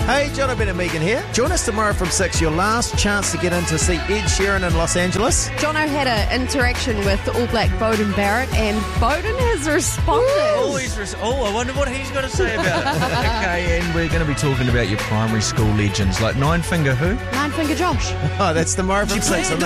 Hey, John, Ben and Megan here. Join us tomorrow from 6, your last chance to get in to see Ed Sheeran in Los Angeles. Jono had an interaction with All Black Beauden Barrett, and Beauden has responded. I wonder what he's got to say about it. Okay, and we're going to be talking about your primary school legends, like Nine Finger who? Nine Finger Josh. Oh, that's tomorrow from 6.